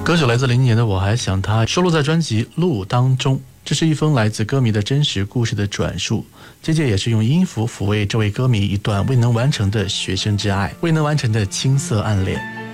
歌曲来自02年的《我还想他》，收录在专辑《路》当中。这是一封来自歌迷的真实故事的转述，姐姐也是用音符抚慰这位歌迷一段未能完成的学生之爱，未能完成的青涩暗恋。